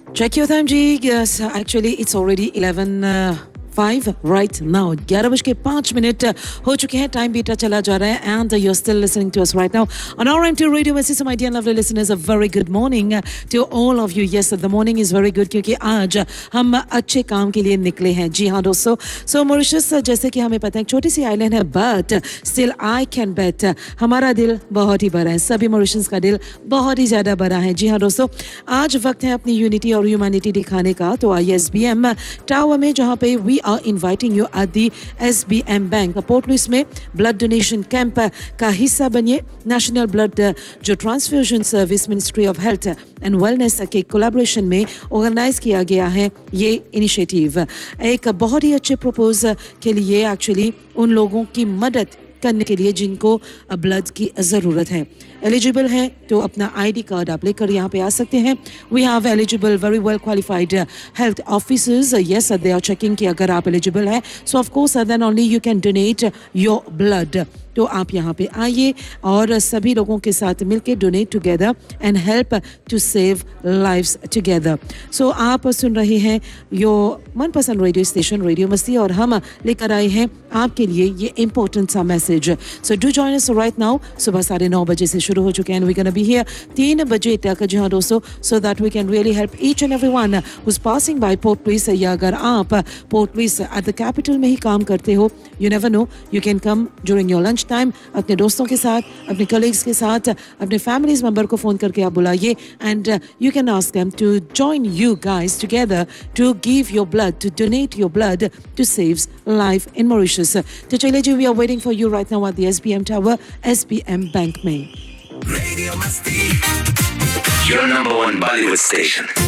Check your time, G. Yes, actually, it's already 11:05 right now. 11:05 हो चुके हैं. Time बीता चला जा रहा है, and you're still listening to us right now on RM2 Radio. वैसे my dear and lovely listeners, a very good morning to all of you. Yes, the morning is very good क्योंकि आज हम अच्छे काम के लिए निकले हैं. जी हाँ दोस्तों. So Mauritius जैसे कि हमें पता है एक छोटी सी आइलैंड है, but still I can bet हमारा दिल बहुत ही बड़ा है. सभी मॉरिशस का दिल बहुत ही ज़्यादा बड़ा है. जी हाँ दोस्तों, आज वक्त है अपनी यूनिटी और ह्यूमैनिटी दिखाने का. तो ISBM टावर में जहाँ पे we are inviting you at the SBM bank port Louis में ब्लड डोनेशन कैंप का हिस्सा बनिए. नेशनल ब्लड जो transfusion service ministry of health and wellness के कोलैबोरेशन में ऑर्गेनाइज किया गया है ये इनिशिएटिव. एक बहुत ही अच्छे प्रपोज के लिए एक्चुअली उन लोगों की मदद करने के लिए जिनको ब्लड की ज़रूरत है. एलिजिबल है तो अपना ID कार्ड आप लेकर यहाँ पे आ सकते हैं. We have eligible very well qualified health officers. Yes, they are checking कि अगर आप एलिजिबल है सो of course then only you can donate your blood. तो आप यहाँ पे आइए और सभी लोगों के साथ मिलकर donate together and help to save lives together. सो आप सुन रहे हैं यो मनपसंद रेडियो स्टेशन रेडियो मस्ती और हम लेकर आए हैं आपके लिए ये इम्पोर्टेंट सा message. So do join us right now. सुबह 9:30 बजे से शुरू हो चुके हैं. वी गोना बी हियर 3 बजे तक. जी हाँ दोस्तों, so that we can really help each and everyone who is passing by port Louis. या अगर आप port Louis at the capital में ही काम करते हो, you never know, you can come during your lunch time. अपने दोस्तों के साथ, अपने कलीग्स के साथ, अपने फैमिलीज मेंबर को फोन करके आप बुलाइए and you can ask them to join you guys together to give your blood, to donate your blood to saves life in Mauritius. तो चलिए जी, we are waiting for you right now at the SBM tower, SBM bank में. Radio Masti, your number one Bollywood station.